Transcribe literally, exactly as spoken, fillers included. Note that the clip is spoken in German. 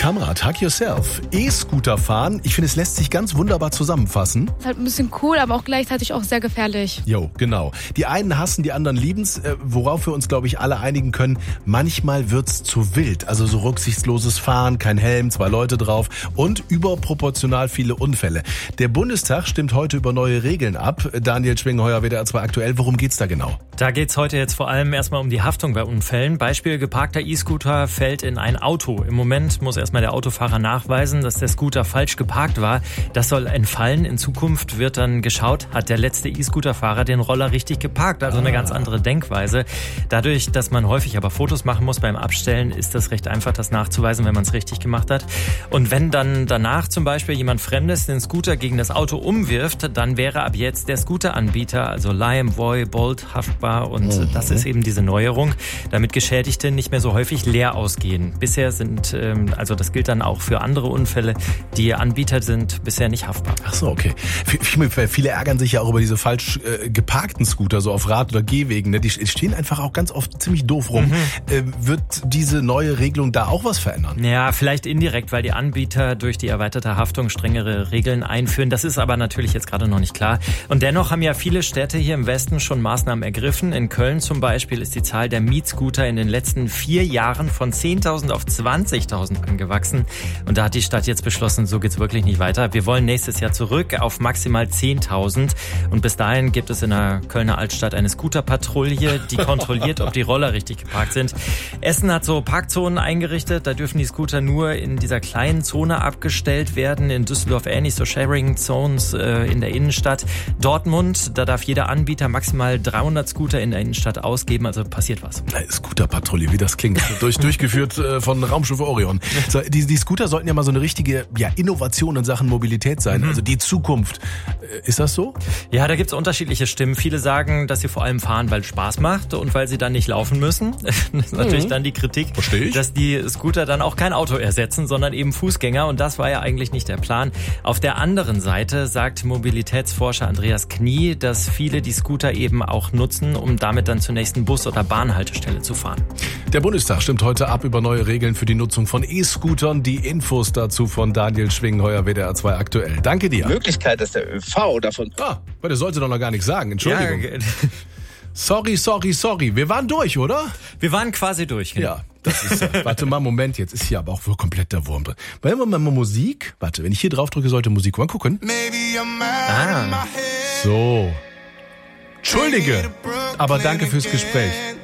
Kamrat, Hug Yourself. E-Scooter fahren, ich finde, es lässt sich ganz wunderbar zusammenfassen. Ist halt ein bisschen cool, aber auch gleichzeitig auch sehr gefährlich. Jo, genau. Die einen hassen, die anderen lieben's, äh, worauf wir uns, glaube ich, alle einigen können. Manchmal wird's zu wild. Also so rücksichtsloses Fahren, kein Helm, zwei Leute drauf und überproportional viele Unfälle. Der Bundestag stimmt heute über neue Regeln ab. Daniel Schwingheuer, W D R zwei aktuell. Worum geht's da genau? Da geht's heute jetzt vor allem erstmal um die Haftung bei Unfällen. Beispiel: geparkter E-Scooter fällt in ein Auto. Im Moment muss erstmal der Autofahrer nachweisen, dass der Scooter falsch geparkt war. Das soll entfallen. In Zukunft wird dann geschaut, hat der letzte E-Scooter-Fahrer den Roller richtig geparkt. Also eine ganz andere Denkweise. Dadurch, dass man häufig aber Fotos machen muss beim Abstellen, ist das recht einfach, das nachzuweisen, wenn man es richtig gemacht hat. Und wenn dann danach zum Beispiel jemand Fremdes den Scooter gegen das Auto umwirft, dann wäre ab jetzt der Scooteranbieter, also Lime, Voi, Bolt, haftbar. Und mhm. das ist eben diese Neuerung, damit Geschädigte nicht mehr so häufig leer ausgehen. Bisher sind, ähm, also das gilt dann auch für andere Unfälle, die Anbieter sind bisher nicht haftbar. Ach so, okay. Viele ärgern sich ja auch über diese falsch äh, geparkten Scooter, so auf Rad- oder Gehwegen. Ne? Die stehen einfach auch ganz oft ziemlich doof rum. Mhm. Äh, wird diese neue Regelung da auch was verändern? Ja, vielleicht indirekt, weil die Anbieter durch die erweiterte Haftung strengere Regeln einführen. Das ist aber natürlich jetzt gerade noch nicht klar. Und dennoch haben ja viele Städte hier im Westen schon Maßnahmen ergriffen. In Köln zum Beispiel ist die Zahl der Mietscooter in den letzten vier Jahren von zehntausend auf zwanzigtausend angewachsen. Und da hat die Stadt jetzt beschlossen, so geht's wirklich nicht weiter. Wir wollen nächstes Jahr zurück auf maximal zehntausend. Und bis dahin gibt es in der Kölner Altstadt eine Scooterpatrouille, die kontrolliert, ob die Roller richtig geparkt sind. Essen hat so Parkzonen eingerichtet. Da dürfen die Scooter nur in dieser kleinen Zone abgestellt werden. In Düsseldorf ähnlich, so Sharing Zones äh, in der Innenstadt. Dortmund, da darf jeder Anbieter maximal dreihundert Scooter in der Innenstadt ausgeben. Also passiert was. Scooterpatrouille, wie das klingt. Durch, durchgeführt äh, von Raumschiff Orion. So, die, die Scooter sollten ja mal so eine richtige ja, Innovation in Sachen Mobilität sein. Mhm. Also die Zukunft. Äh, ist das so? Ja, da gibt's unterschiedliche Stimmen. Viele sagen, dass sie vor allem fahren, weil es Spaß macht und weil sie dann nicht laufen müssen. Das ist natürlich mhm. dann die Kritik, dass die Scooter dann auch kein Auto ersetzen, sondern eben Fußgänger. Und das war ja eigentlich nicht der Plan. Auf der anderen Seite sagt Mobilitätsforscher Andreas Knie, dass viele die Scooter eben auch nutzen, um damit dann zur nächsten Bus- oder Bahnhaltestelle zu fahren. Der Bundestag stimmt heute ab über neue Regeln für die Nutzung von E-Scootern. Die Infos dazu von Daniel Schwingheuer, W D R zwei aktuell. Danke dir. Die Möglichkeit, dass der ÖV davon... Ah, weil der sollte doch noch gar nichts sagen. Entschuldigung. Ja, sorry, sorry, sorry. Wir waren durch, oder? Wir waren quasi durch. Genau. Ja, das ist ja. Warte mal, Moment, jetzt ist hier aber auch wohl komplett der Wurm drin. Wollen wir mal Musik? Warte, wenn ich hier drauf drücke, sollte Musik. Mal gucken. Ah. So. Entschuldige, aber danke fürs Gespräch.